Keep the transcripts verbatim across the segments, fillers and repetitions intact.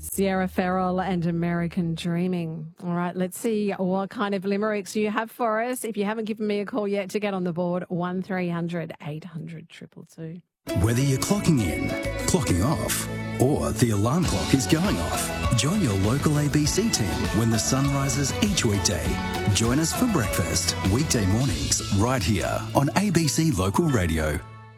Sierra Farrell and American Dreaming. All right, let's see what kind of limericks you have for us. If you haven't given me a call yet to get on the board, one three hundred eight hundred two two two. Whether you're clocking in, clocking off, or the alarm clock is going off, join your local A B C team when the sun rises each weekday. Join us for breakfast, weekday mornings, right here on A B C Local Radio.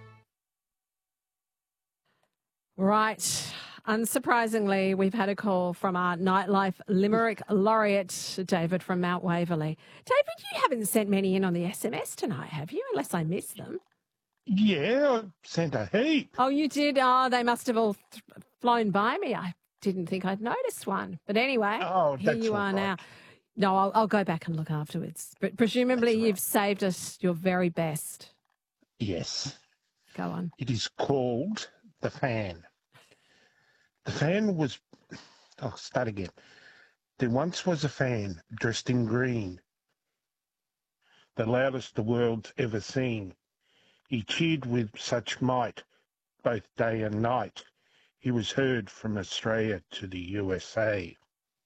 Right. Unsurprisingly, we've had a call from our Nightlife Limerick laureate, David from Mount Waverley. David, you haven't sent many in on the S M S tonight, have you? Unless I missed them. Yeah, I sent a heap. Oh, you did? Oh, they must have all th- flown by me. I didn't think I'd noticed one. But anyway, oh, here you are right. now. No, I'll, I'll go back and look afterwards. But presumably right. You've saved us your very best. Yes. Go on. It is called The Fan. The fan was, I'll start again. There once was a fan dressed in green, the loudest the world's ever seen. He cheered with such might, both day and night. He was heard from Australia to the U S A.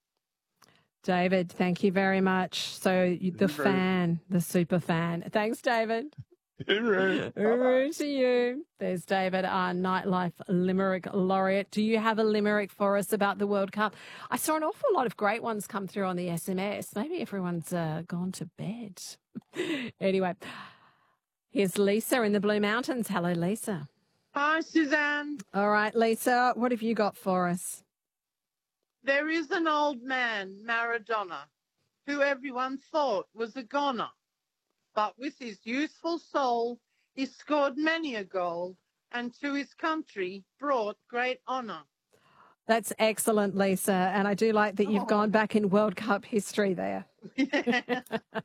David, thank you very much. So the fan, the super fan. Thanks, David. Hooroo. Hooroo to you. There's David, our Nightlife Limerick laureate. Do you have a limerick for us about the World Cup? I saw an awful lot of great ones come through on the S M S. Maybe everyone's uh, gone to bed. Anyway, here's Lisa in the Blue Mountains. Hello, Lisa. Hi, Suzanne. All right, Lisa, what have you got for us? There is an old man, Maradona, who everyone thought was a goner. But with his youthful soul, he scored many a goal and to his country brought great honour. That's excellent, Lisa. And I do like that you've oh. gone back in World Cup history there. Yeah.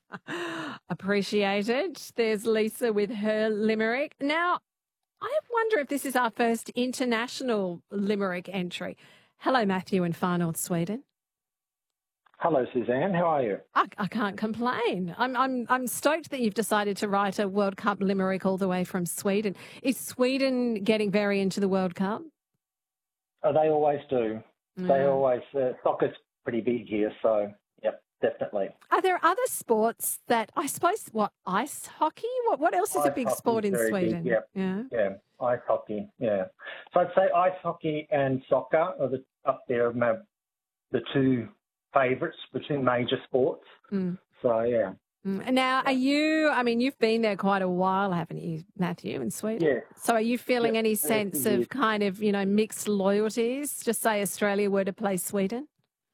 Appreciated. There's Lisa with her limerick. Now, I wonder if this is our first international limerick entry. Hello, Matthew in Far North Sweden. Hello, Suzanne. How are you? I, I can't complain. I'm I'm I'm stoked that you've decided to write a World Cup limerick all the way from Sweden. Is Sweden getting very into the World Cup? Oh, they always do. Mm. They always uh, soccer's pretty big here, so yep, definitely. Are there other sports that I suppose what ice hockey? What what else is ice a big sport in Sweden? Big, yep. Yeah, yeah, ice hockey. Yeah, so I'd say ice hockey and soccer are the, up there, my, the two favourites between major sports. Mm. So, yeah. Mm. Now, are you, I mean, you've been there quite a while, haven't you, Matthew, in Sweden? Yeah. So are you feeling yeah. any sense yeah. of kind of, you know, mixed loyalties? Just say Australia were to play Sweden?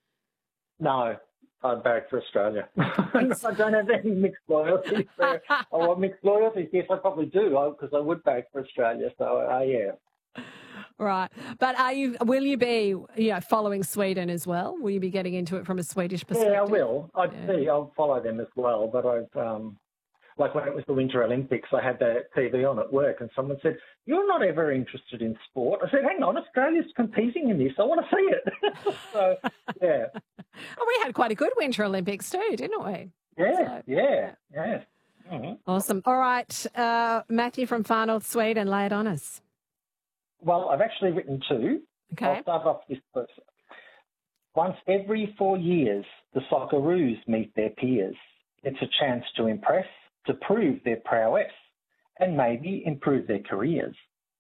No, I'd back for Australia. I don't have any mixed loyalties there. Oh, well, mixed loyalties, yes, I probably do, because I would back for Australia. So, uh, yeah. Right. But are you? Will you be, you know, following Sweden as well? Will you be getting into it from a Swedish perspective? Yeah, I will. I'd yeah. see. I'll follow them as well. But I've, um, like when it was the Winter Olympics, I had the T V on at work and someone said, "You're not ever interested in sport." I said, "Hang on, Australia's competing in this. I want to see it." So, yeah. Well, we had quite a good Winter Olympics too, didn't we? Yeah, so, yeah, yeah. Mm-hmm. Awesome. All right. Uh, Matthew from Far North Sweden, lay it on us. Well, I've actually written two. Okay. I'll start off this first. Once every four years, the Socceroos meet their peers. It's a chance to impress, to prove their prowess, and maybe improve their careers.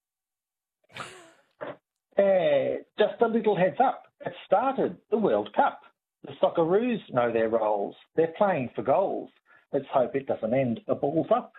uh, just a little heads up. It started the World Cup. The Socceroos know their roles. They're playing for goals. Let's hope it doesn't end a balls up.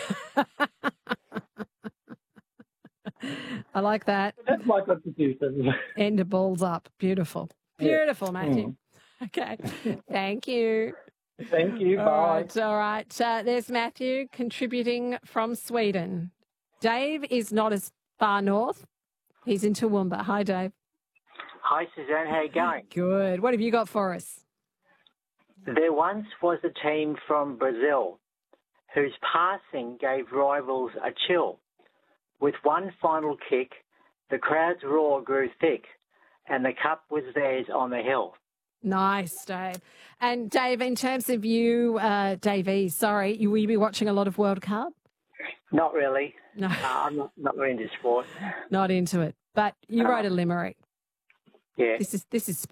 I like that. That's my contribution. End of balls up. Beautiful. Beautiful, yeah. Matthew. Mm. Okay. Thank you. Thank you. All Bye. Right, all right. Uh, there's Matthew contributing from Sweden. Dave is not as far north. He's in Toowoomba. Hi, Dave. Hi, Suzanne. How are you going? Good. What have you got for us? There once was a team from Brazil whose passing gave rivals a chill. With one final kick, the crowd's roar grew thick, and the cup was theirs on the hill. Nice, Dave. And Dave, in terms of you, uh, Davey, sorry, you, will you be watching a lot of World Cup? Not really. No, uh, I'm not, not really into sport. Not into it. But you uh, wrote a limerick. Yeah. This is this is